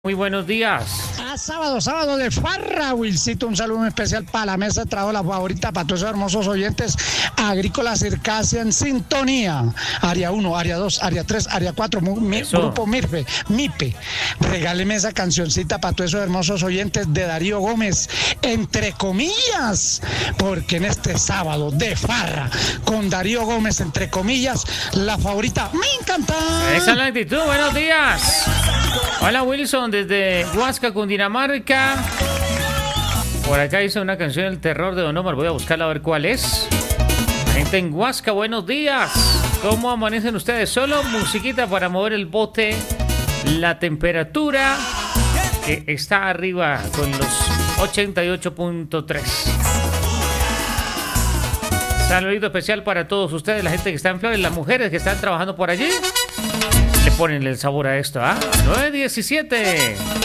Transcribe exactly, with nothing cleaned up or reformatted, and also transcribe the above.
Muy buenos días. Ah, sábado, sábado de farra, Wilcito. Un saludo especial para la mesa de trabajo, la favorita para todos esos hermosos oyentes. Agrícola Circasia en sintonía. Área uno, área dos, área tres, área cuatro, mi, grupo MIRFE, MIPE. Regáleme esa cancioncita para todos esos hermosos oyentes de Darío Gómez, entre comillas, porque en este sábado de farra con Darío Gómez, entre comillas, la favorita, me encanta. Esa es la actitud. Buenos días. Hola Wilson, desde Huasca, Cundinamarca. Por acá hizo una canción El Terror de Don Omar. Voy a buscarla a ver cuál es. La gente en Huasca, buenos días. ¿Cómo amanecen ustedes? Solo musiquita para mover el bote. La temperatura que está arriba con los ochenta y ocho punto tres. Saludito especial para todos ustedes, la gente que está en Flores, las mujeres que están trabajando por allí. Le ponen el sabor a esto, ¿ah? nueve diecisiete.